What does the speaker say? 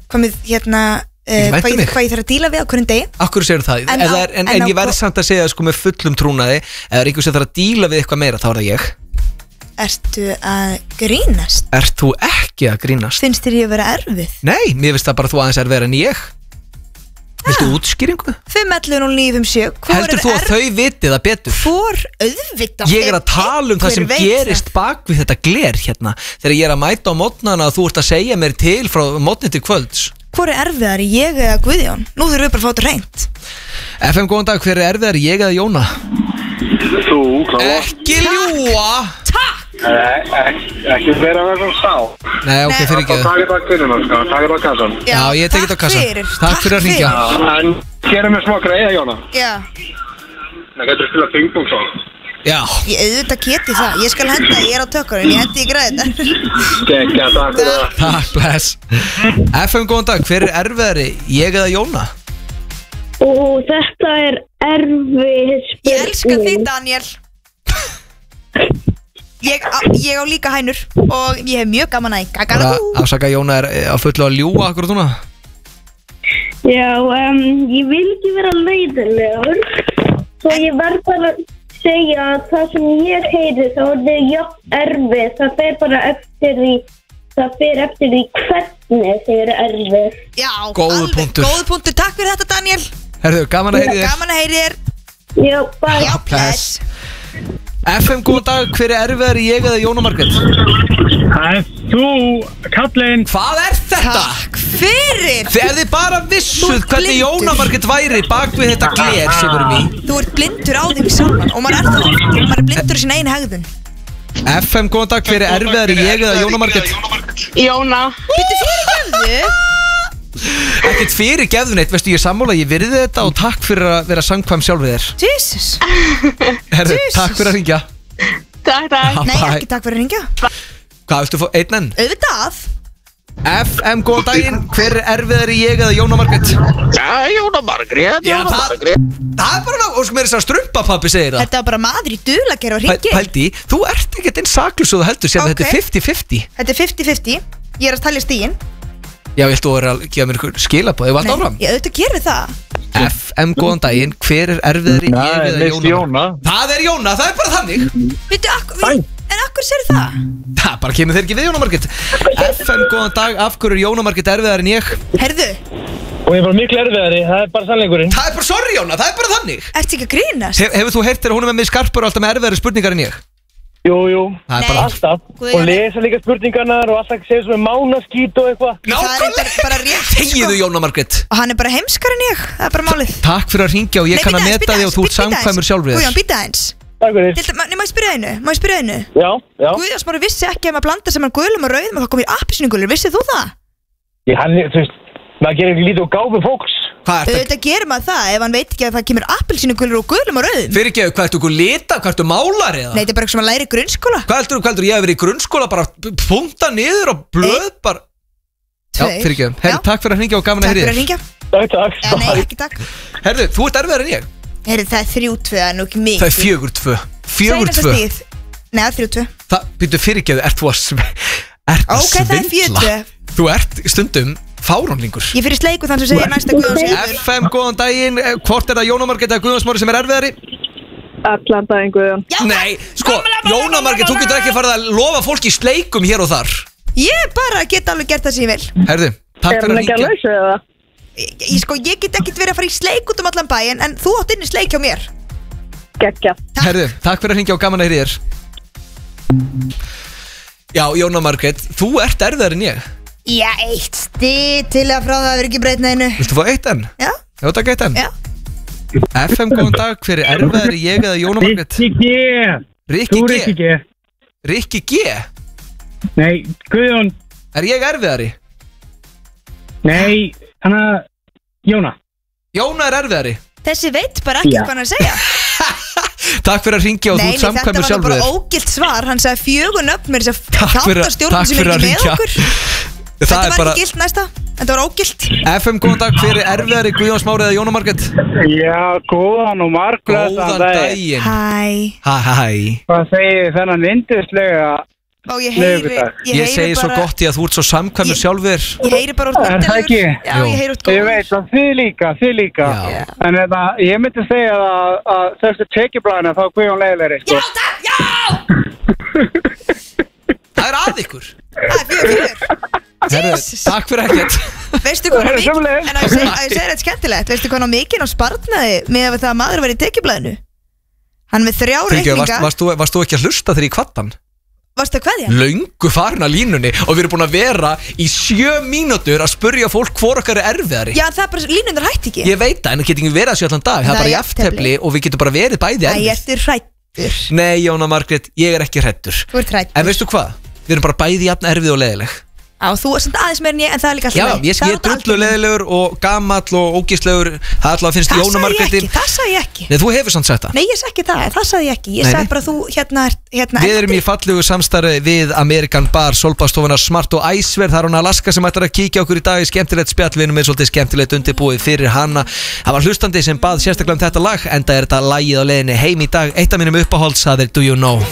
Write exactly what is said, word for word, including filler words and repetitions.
hvað með hérna Uh, hvað, ég, hvað ég þarf að díla við á hverjum degi. Akkur segir það, en, á, er, en, en, en ég verði samt að segja sko með fullum trúnaði, ef það er einhver sem þarf að díla við eitthvað meira, þá er það ég. Ertu að grínast? Ert þú ekki að grínast? Finnst þér ég að vera erfið? Nei, mér finnst það bara þú aðeins erfið en ég. Viltu útskýringu? fimm ellefu núll níu fimm sjö. Heldur þú að þau vitið það betur? Hvor auðvitað? Ég er að tala um það sem gerist bak við þetta gler hérna. Þegar ég er að mæta á mótnana og þú ert að segja mér til frá mótni til kvölds. Hvor er erfiðari, ég eða Guðjón? Nú þurfum við bara að fá þetta reynt. F M, góðan dag, hver er erfiðari, ég eða Jóna? Þú, kláða. Ekki ljúa. Takk. Ekki vera að vera svona sá. Nei, ok, fyrir ekki. Takk er það kvinnuna, sko, takk er það kassan. Já, ég tekið þetta á kassan. Takk fyrir að ringja. En gerum við smá greiða, Jóna. Já. Það getur spila ping-pong svo. Já. Ég auðvitað geti það, ég skal henda, ég er á tökkurinn, ég hendi í græði þetta. Gekka, takk fyrir það. Takk, bless. F M, góðan dag, hver er erfiðari, ég eða Jóna? Ó, þetta er erfið spurning. Ég elska þig, Daniel. Ég á, ég á líka hænur og ég hef mjög gaman að Bara afsaka Jóna er á fullu að ljúga akkur núna. Já, um, ég vil ekki vera leiðilegur, svo ég verð bara að segja að það sem ég heyri þá er það jafn erfið, það fer bara eftir því, það fer eftir því hvernig þið eru erfið. Já, góður alveg, punktur. góður punktur, takk fyrir þetta Daniel. Herðu, gaman að heyri þér. Gaman að heyri þér. Já, bara. Já, bless. F M, góðan dag, hver er erfiðari, ég eða Jóna Margrét? Það er þú, kallinn. Hvað er þetta? Takk fyrir. Þegar þið bara vissuð hvernig Jóna Margrét væri bak við þetta gler sem við erum í. Þú ert blindur á þig sjálfan og maður er það, maður er blindur í sín einu hegðun. F M, góðan dag, hver er erfiðari, ég eða Jóna Margrét? Jóna. Býttu fyrir gefðu. Ekkert fyrir gefðu neitt, veistu ég sammála, ég virði þetta og takk fyrir að vera samkvæm sjálfið þér. Jesus. Herðu, takk fyrir að ringja. Takk, takk. Nei, ekki takk fyrir að ringja. Hvað, viltu fá einn enn? Auðvitað. F M, góðan daginn, hver er erfiðari, ég eða Jóna Margrét? Já, Jóna Margrét, Jóna Margrét. Það er bara ná, og sko mér er þess að strumpapappi segir það. Þetta var bara maður í dulagerð og ringi. Pældi, þú ert ekkert einn saklaus og þú heldur sem þetta er fifty fifty. Þetta er fifty fifty, ég er að talja stígin. Já, viltu vera að gefa mér ykkur skilabóð, ég var alltaf áfram. Nei, ég auðvitað gerir það. F M, góðan daginn, hver er erfiðari, ég eða Jóna? Það er Jóna, það er bara þannig. Veitu, en akkur sér það? Það bara kemur þeir ekki við Jóna Margrét. F M, góðan dag, af hverju er Jóna Margrét erfiðari en ég? Herðu. Og ég er bara miklu erfiðari, það er bara sannleikurinn. Það er bara sorry Jóna, það er bara þannig. Ertu ekki að grínast? Hef, Hefur þú heyrt þegar hún er með mig skarpur og alltaf með erfiðari spurningar en ég? Jú, jú, það er bara alltaf. Og lesa líka spurningarnar og alltaf segja svo með mánaskít og eitthvað. Nákvæmlega, þegiðu Jóna Margrét. Og hann er bara heimskar en ég, það er bara málið. Takk fyrir að hringja og ég kann að meta þig og þú ert samkvæmur sjálfur þér. Guðjón, býta eins. Takk fyrir. Nei, má ég spyrja einu, má ég spyrja einu? Já, já. Guðjón bara vissi ekki að maður blanda saman gulum og rauðum og það komir appelsínugulur, vissið þú það? Ég, hann, þú veist, maður gerir ekki lítið og gáfi fólks. Þetta gerir maður það ef hann veit ekki að það kemur appelsínugulur og gulum og rauðum. Fyrir ekki, hvað ertu okkur lita, hvað ertu málari eða? Nei, þetta er bara eitthvað sem að læra í grunnskóla. Hvað heldur, hvað heldur, ég hef verið í grunnskóla bara punta niður og blöð bara. Já, fyrir ekki, herri, takk fyrir að hringja og gaman að heyri þér. Takk, takk. Ja, nei, ekki takk. Herri, þú ert erfiðar en ég. Herri, það er þrjú tvö, það er nú ekki mikið. Það er fjögur tvö. Fjögur tvö. Nei, það er þrjú tvö. Það, býttu fyrir ekki, ert þú að svindla? Þú ert stundum fáránlingur. Ég fyrir sleiku þannig að segja næsta Guðjón Sigur. F M, góðan daginn, hvort er það Jóna Margrét eða Guðjón Smári sem er erfiðari? Allan daginn Guðjón. Nei, sko, Jóna Margrét, þú getur ekki farið að lofa fólki sleikum hér og þar. Ég bara get alveg gert það sem ég vil. Herðu, takk fyrir að ringja. Er hann ekki að lausa það? Ég sko, ég get ekkert verið að fara í sleik út um allan bæinn, en þú átt inn í sleik hjá mér. Gekkja. Herðu, takk fyrir að ringja og gaman að heyri þér. Já, Jóna Margrét, þú ert erfiðar en ég. Já, eitt stið til að frá það verður ekki breytna einu. Viltu fá eitt enn? Já. Já, takk eitt enn. Já. F M, góðan dag, hver er erfiðari, ég eða Jóna Margrét? Rikki G. Rikki G? Þú Rikki G. Rikki G? Nei, Guðjón. Er ég erfiðari? Nei, hana, Jóna. Jóna er erfiðari. Þessi veit bara ekki hvað hann að segja. Takk fyrir að ringja og þú ert samkvæmur sjálfur þér. Nei, þetta var bara ógilt svar. Hann sagði fjögur nöfn með þess að þáttastjórnum sem er ekki með okkur. Þetta var bara... ekki gilt næsta. Þetta var ógilt. F M, góðan dag, hver er erfiðari, Guðjón Smári eða Jóna Margrét? Já, góðan og margblessaðan daginn. Hæ. Hæ, hæ. Hvað segir þennan yndislega Og ég heyri Ég, ég segi bara, svo gott í að þú ert svo samkvæmur sjálfur. Ég heyri bara úr myndalegur. Já, ég heyri úr góð. Ég veit að þið líka, þið líka. Já. En þetta, ég myndi segja að, að þessu tekjublæðina þá Guðjón leiðilegri, sko. Já, takk, já! Það er að ykkur. Það er fjör, fjör. Herru, takk fyrir ekkert. Veistu hvað mikið, en að ég segja þetta skemmtilegt, veistu hvað mikið á spartnaði með að það að maður var í tekjublæðinu? Hann með þrjá reikninga. Varst, varst, þú, varst þú ekki að hlusta þegar í kvattan? Varstu að hvaðja? Löngu farin að línunni og við erum búin að vera í sjö mínútur að spurja fólk hvor okkar er erfiðari. Já, það er bara, línundur hætti ekki. Ég veit það, en það getur ekki verið að sjö allan dag. Það er bara í eftirtefli og við getum bara verið bæði erfið. Æ, ég ertu hrættur. Nei, Jóna Margrét, ég er ekki hrættur. Þú ert hrættur. En veistu hvað? Við erum bara bæði jafn erfið og leiðileg. Já, þú er svona aðeins meir en ég, en það er líka alltaf leið. Já, ég, ég er drullu leiðilegur og gamall og ógíslegur. Það alltaf finnst Jóna Margréti. Það sagði ég ekki. Nei, þú hefur samt sagt það. Nei, ég sagði ekki það, það sagði ég ekki. Ég sagði bara þú hérna, hérna Við erum í fallegu samstarfi við American Bar, Solbastofuna Smart og Æsver. Það er hún Alaska sem ætlar að kíkja okkur í dag í skemmtilegt spjall. Við erum með svolítið skemmtilegt undirbúið fyrir hana. Það var hlustandi sem bað sérstaklega um þetta lag, enda er þetta lagið á leiðinni heim í dag. Eitt af mínum uppáhalds, það er Do You Know.